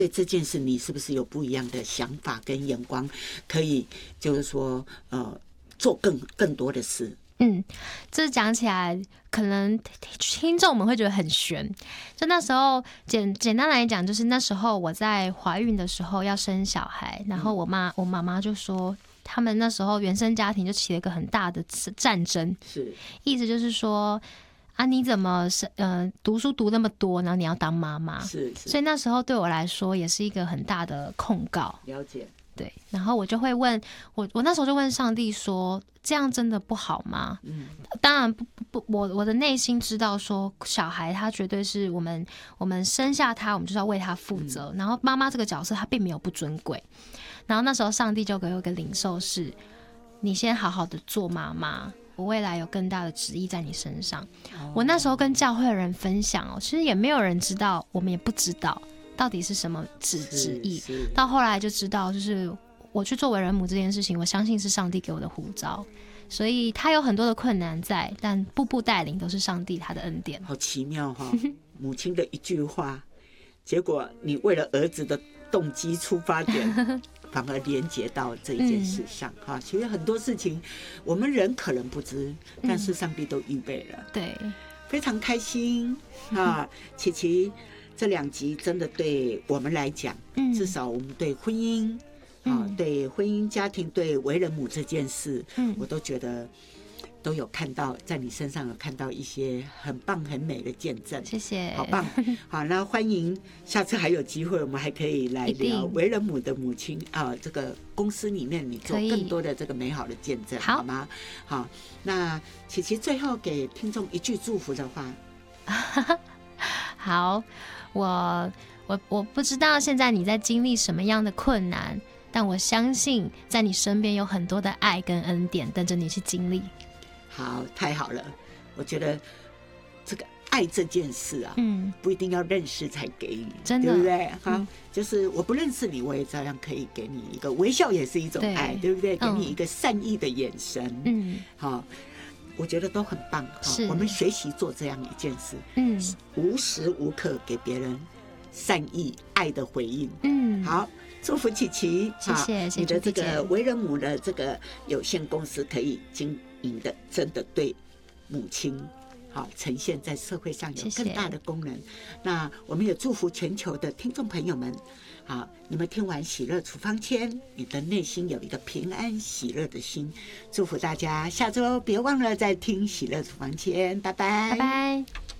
对这件事你是不是有不一样的想法跟眼光，可以就是说做更多的事？ 这讲起来可能听众们会觉得很悬。就那时候简单来讲，就是那时候我在怀孕的时候要生小孩，然后我妈妈就说，他们那时候原生家庭就起了一个很大的战争， 是意思就是说啊，你怎么读书读那么多，然后你要当妈妈？ 是， 所以那时候对我来说也是一个很大的控告。 了解。 对，然后我就会问我那时候就问上帝说，这样真的不好吗？当然不，我的内心知道说，小孩他绝对是我们生下他，我们就是要为他负责。然后妈妈这个角色他并没有不尊贵。然后那时候上帝就给我一个领受是，你先好好的做妈妈，我未来有更大的旨意在你身上。我那时候跟教会的人分享其实也没有人知道，我们也不知道到底是什么旨意。到后来就知道，就是我去做为人母这件事情，我相信是上帝给我的呼召，所以他有很多的困难在，但步步带领都是上帝他的恩典。 好奇妙母亲的一句话，结果你为了儿子的动机出发点反而连接到这一件事上其实很多事情我们人可能不知，但是上帝都预备了。 对， 非常开心琪琪这2集真的对我们来讲，至少我们对婚姻对婚姻家庭对为人母这件事，我都觉得都有看到，在你身上有看到一些很棒很美的见证。 谢谢， 好棒。好，那欢迎下次还有机会我们还可以来聊为人母的母亲这个公司里面你做更多的这个美好的见证，好吗？好，那琪琪最后给听众一句祝福的话。 好，我不知道现在你在经历什么样的困难，但我相信在你身边有很多的爱跟恩典等着你去经历。 好，太好了。我觉得这个爱这件事不一定要认识才给予， 真的， 对不对？就是我不认识你，我也照样可以给你一个微笑，也是一种爱， 对不对？给你一个善意的眼神，我觉得都很棒。我们学习做这样一件事，无时无刻给别人善意爱的回应。好，祝福琪琪， 谢谢你的这个为人母的这个有限公司可以经营的真的对母亲呈现在社会上有更大的功能。那我们也祝福全球的听众朋友们，你们听完喜乐处方签，你的内心有一个平安喜乐的心。祝福大家下周别忘了再听喜乐处方签，拜拜， 拜拜。